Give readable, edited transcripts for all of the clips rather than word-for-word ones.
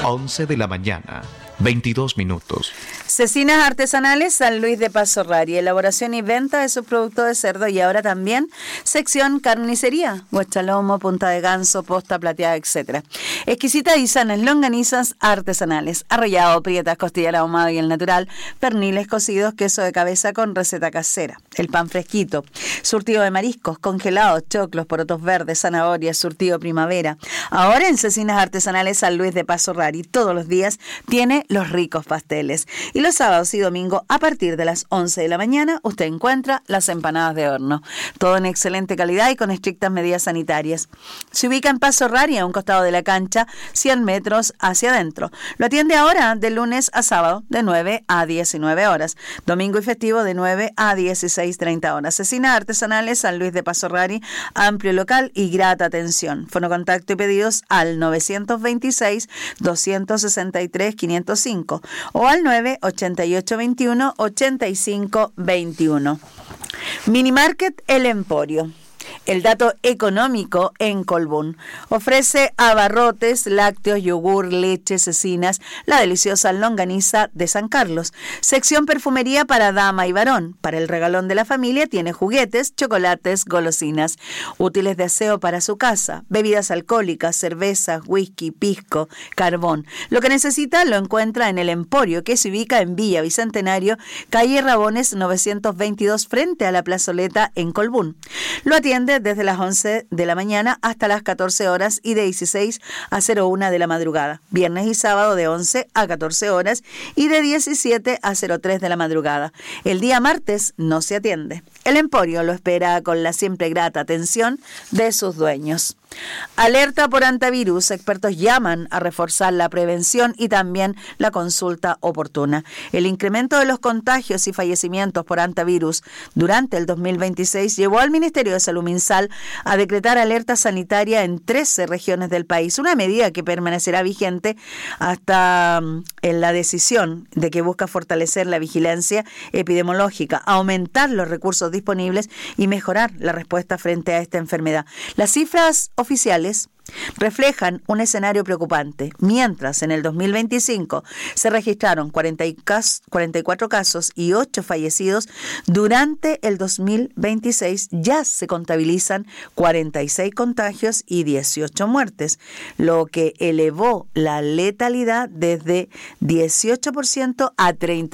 11 de la mañana, 22 minutos. Cecinas Artesanales San Luis de Paso Rari, elaboración y venta de sus productos de cerdo y ahora también sección carnicería, guachalomo, punta de ganso, posta plateada, etc. Exquisitas y sanas longanizas artesanales, arrollado, prietas, costilla ahumada y el natural, perniles cocidos, queso de cabeza con receta casera, el pan fresquito, surtido de mariscos, congelados, choclos, porotos verdes, zanahorias, surtido primavera. Ahora en Cecinas Artesanales San Luis de Paso Rari, todos los días tiene los ricos pasteles. Y los sábados y domingos, a partir de las 11 de la mañana, usted encuentra las empanadas de horno. Todo en excelente calidad y con estrictas medidas sanitarias. Se ubica en Paso Rari, a un costado de la cancha, 100 metros hacia adentro. Lo atiende ahora de lunes a sábado, de 9 a 19 horas. Domingo y festivo, de 9 a 16:30 horas. Cecinas Artesanales San Luis de Paso Rari, amplio local y grata atención. Fonocontacto y pedidos al 926-263-505 o al 988-21-85-21. Minimarket El Emporio. El dato económico en Colbún. Ofrece abarrotes, lácteos, yogur, leche, cecinas, la deliciosa longaniza de San Carlos. Sección perfumería para dama y varón. Para el regalón de la familia tiene juguetes, chocolates, golosinas. Útiles de aseo para su casa. Bebidas alcohólicas, cervezas, whisky, pisco, carbón. Lo que necesita lo encuentra en El Emporio, que se ubica en Villa Bicentenario, calle Rabones 922, frente a la plazoleta en Colbún. Lo atiende desde las 11 de la mañana hasta las 14 horas y de 16 a 01 de la madrugada. Viernes y sábado de 11 a 14 horas y de 17 a 03 de la madrugada. El día martes no se atiende. El Emporio lo espera con la siempre grata atención de sus dueños. Alerta por antivirus. Expertos llaman a reforzar la prevención y también la consulta oportuna. El incremento de los contagios y fallecimientos por antivirus durante el 2026 llevó al Ministerio de Salud MinSal a decretar alerta sanitaria en 13 regiones del país, una medida que permanecerá vigente hasta en la decisión de que busca fortalecer la vigilancia epidemiológica, aumentar los recursos disponibles y mejorar la respuesta frente a esta enfermedad. Las cifras oficiales reflejan un escenario preocupante. Mientras en el 2025 se registraron 44 casos y 8 fallecidos, durante el 2026 ya se contabilizan 46 contagios y 18 muertes, lo que elevó la letalidad desde 18% a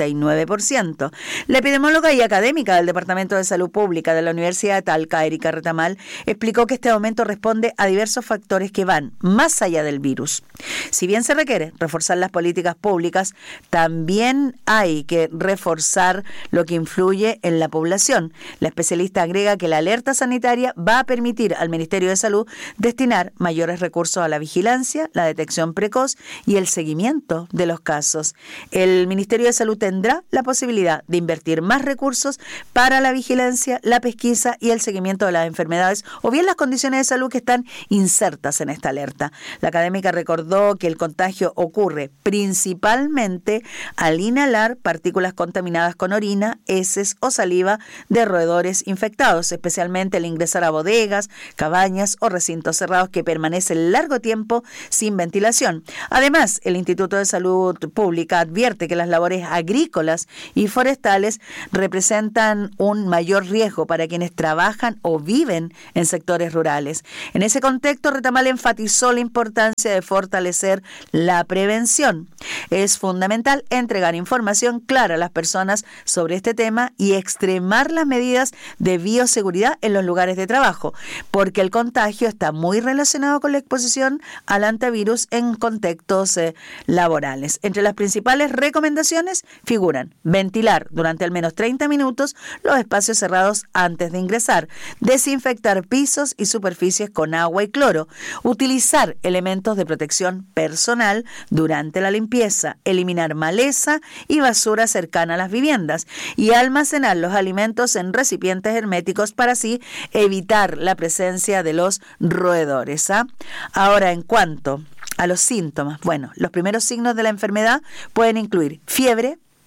39%. La epidemióloga y académica del Departamento de Salud Pública de la Universidad de Talca, Erika Retamal, explicó que este aumento responde a diversos factores que van más allá del virus. Si bien se requiere reforzar las políticas públicas, también hay que reforzar lo que influye en la población. La especialista agrega que la alerta sanitaria va a permitir al Ministerio de Salud destinar mayores recursos a la vigilancia, la detección precoz y el seguimiento de los casos. El Ministerio de Salud tendrá la posibilidad de invertir más recursos para la vigilancia, la pesquisa y el seguimiento de las enfermedades o bien las condiciones de salud que están insertas en esta alerta. La académica recordó que el contagio ocurre principalmente al inhalar partículas contaminadas con orina, heces o saliva de roedores infectados, especialmente al ingresar a bodegas, cabañas o recintos cerrados que permanecen largo tiempo sin ventilación. Además, el Instituto de Salud Pública advierte que las labores agrícolas y forestales representan un mayor riesgo para quienes trabajan o viven en sectores rurales. En ese contexto, Retamal enfatizó la importancia de fortalecer la prevención. Es fundamental entregar información clara a las personas sobre este tema y extremar las medidas de bioseguridad en los lugares de trabajo, porque el contagio está muy relacionado con la exposición al antivirus en contextos laborales. Entre las principales recomendaciones figuran ventilar durante al menos 30 minutos los espacios cerrados antes de ingresar, desinfectar pisos y superficies con agua y cloro, utilizar elementos de protección personal durante la limpieza, eliminar maleza y basura cercana a las viviendas y almacenar los alimentos en recipientes herméticos para así evitar la presencia de los roedores. Ahora, en cuanto a los síntomas, bueno, los primeros signos de la enfermedad pueden incluir fiebre,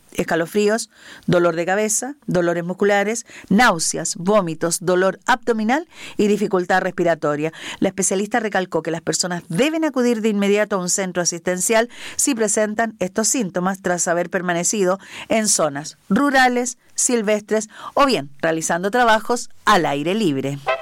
escalofríos, dolor de cabeza, dolores musculares, náuseas, vómitos, dolor abdominal y dificultad respiratoria. La especialista recalcó que las personas deben acudir de inmediato a un centro asistencial si presentan estos síntomas tras haber permanecido en zonas rurales, silvestres o bien realizando trabajos al aire libre.